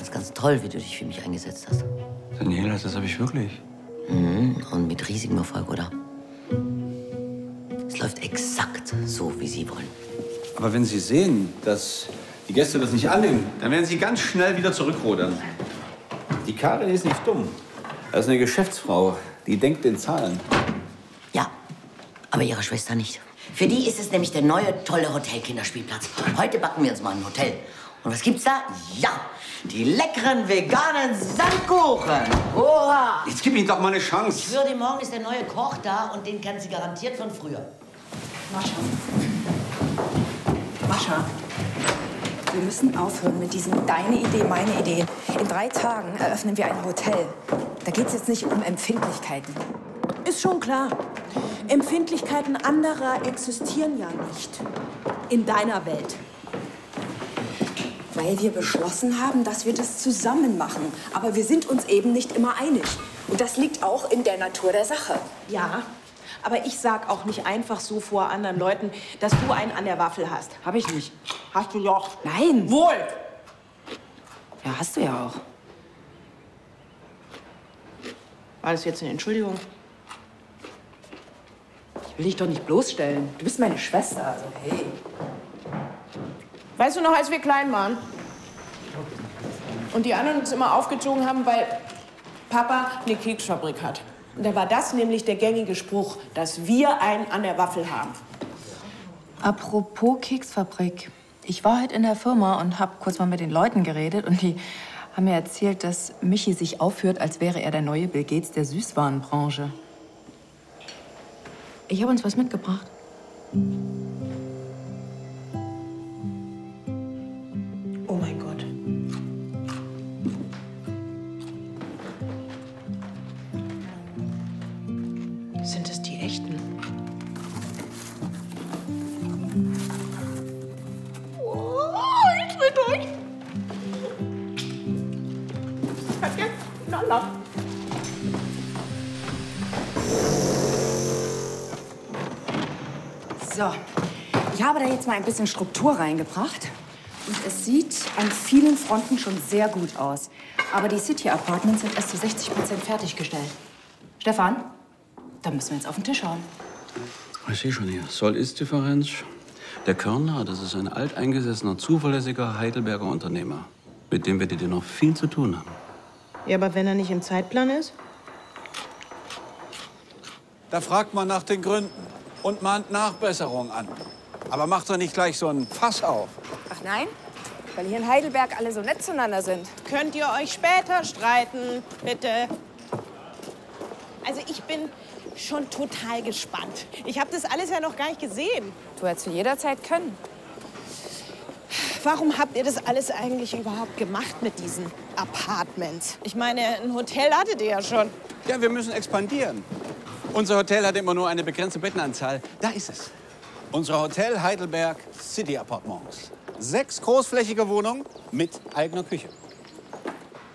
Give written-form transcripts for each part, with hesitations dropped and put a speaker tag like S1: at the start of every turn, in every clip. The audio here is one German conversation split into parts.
S1: das ganz toll, wie du dich für mich eingesetzt hast.
S2: Daniela, das habe ich wirklich.
S1: Mhm. Und mit riesigem Erfolg, oder? Es läuft exakt so, wie Sie wollen.
S2: Aber wenn Sie sehen, dass die Gäste das nicht annehmen, dann werden Sie ganz schnell wieder zurückrudern. Die Karin ist nicht dumm. Das ist eine Geschäftsfrau, die denkt in Zahlen.
S1: Ja, aber Ihre Schwester nicht. Für die ist es nämlich der neue, tolle Hotel-Kinderspielplatz. Heute backen wir uns mal ein Hotel. Und was gibt's da? Ja, die leckeren veganen Sandkuchen. Oha!
S2: Jetzt gib ihm doch mal eine Chance.
S1: Ich schwöre dir, morgen ist der neue Koch da und den kennt sie garantiert von früher.
S3: Mascha, wir müssen aufhören mit diesem deine Idee, meine Idee. In 3 Tagen eröffnen wir ein Hotel. Da geht's jetzt nicht um Empfindlichkeiten.
S4: Ist schon klar. Empfindlichkeiten anderer existieren ja nicht. In deiner Welt.
S3: Weil wir beschlossen haben, dass wir das zusammen machen. Aber wir sind uns eben nicht immer einig. Und das liegt auch in der Natur der Sache.
S4: Ja, aber ich sag auch nicht einfach so vor anderen Leuten, dass du einen an der Waffel hast.
S3: Hab ich nicht.
S4: Hast du doch.
S3: Nein.
S4: Wohl.
S3: Ja, hast du ja auch.
S4: War das jetzt eine Entschuldigung?
S3: Ich will dich doch nicht bloßstellen. Du bist meine Schwester, also hey.
S4: Weißt du noch, als wir klein waren? Und die anderen uns immer aufgezogen haben, weil Papa eine Keksfabrik hat. Und da war das nämlich der gängige Spruch, dass wir einen an der Waffel haben.
S5: Apropos Keksfabrik. Ich war heute in der Firma und habe kurz mal mit den Leuten geredet. Und die haben mir erzählt, dass Michi sich aufführt, als wäre er der neue Bill Gates der Süßwarenbranche. Ich habe uns was mitgebracht.
S4: Oh mein Gott. Sind es die echten? Oh, ich dreh durch. Hat jetzt Lala.
S3: So, ich habe da jetzt mal ein bisschen Struktur reingebracht. Und es sieht an vielen Fronten schon sehr gut aus. Aber die City Apartments sind erst zu 60% fertiggestellt. Stefan, da müssen wir jetzt auf den Tisch hauen.
S2: Ich sehe schon hier. Soll-Ist-Differenz. Der Körner, das ist ein alteingesessener, zuverlässiger Heidelberger Unternehmer. Mit dem werdet ihr noch viel zu tun haben.
S4: Ja, aber wenn er nicht im Zeitplan ist?
S6: Da fragt man nach den Gründen und mahnt Nachbesserungen an. Aber macht doch nicht gleich so ein Fass auf.
S3: Ach nein? Weil hier in Heidelberg alle so nett zueinander sind.
S4: Könnt ihr euch später streiten, bitte? Also ich bin schon total gespannt. Ich habe das alles ja noch gar nicht gesehen.
S3: Du hättest zu jeder Zeit können.
S4: Warum habt ihr das alles eigentlich überhaupt gemacht mit diesen Apartments? Ich meine, ein Hotel hattet ihr ja schon.
S6: Ja, wir müssen expandieren. Unser Hotel hat immer nur eine begrenzte Bettenanzahl. Da ist es. Unser Hotel Heidelberg City Apartments. 6 großflächige Wohnungen mit eigener Küche.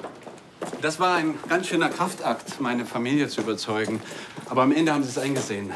S2: Das war ein ganz schöner Kraftakt, meine Familie zu überzeugen. Aber am Ende haben sie es eingesehen.